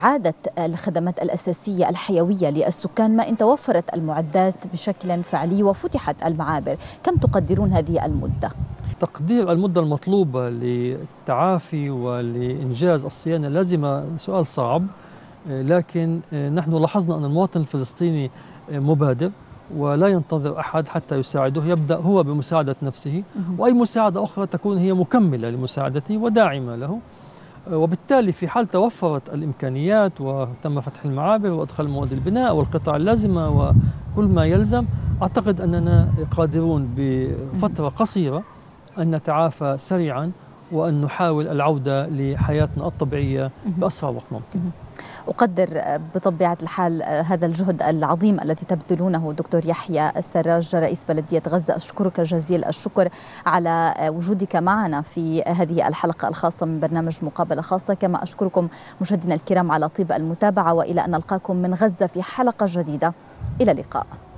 عادة الخدمات الأساسية الحيوية للسكان ما إن توفرت المعدات بشكل فعلي وفتحت المعابر، كم تقدرون هذه المدة؟ تقدير المدة المطلوبة للتعافي ولإنجاز الصيانة اللازمة سؤال صعب، لكن نحن لاحظنا أن المواطن الفلسطيني مبادر ولا ينتظر أحد حتى يساعده، يبدأ هو بمساعدة نفسه، وأي مساعدة أخرى تكون هي مكملة لمساعدته وداعمة له. وبالتالي في حال توفرت الإمكانيات وتم فتح المعابر وإدخال مواد البناء والقطع اللازمة وكل ما يلزم، أعتقد أننا قادرون بفترة قصيرة أن نتعافى سريعا وأن نحاول العودة لحياتنا الطبيعية بأسرع وقت ممكن. أقدر بطبيعة الحال هذا الجهد العظيم الذي تبذلونه دكتور يحيى السراج رئيس بلدية غزة. أشكرك جزيل الشكر على وجودك معنا في هذه الحلقة الخاصة من برنامج مقابلة خاصة، كما أشكركم مشاهدينا الكرام على طيب المتابعة، وإلى أن نلقاكم من غزة في حلقة جديدة. إلى اللقاء.